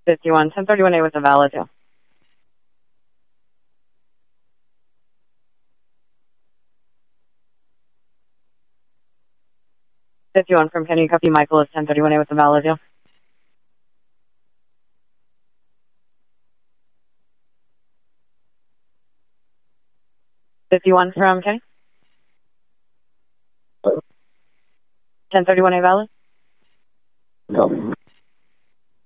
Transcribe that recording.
51, 1031A with a valid deal. Fifty-one from Kenny Copy Michael is 1031A with a valid deal. Fifty-one from Kenny. 1031A valid. Copy.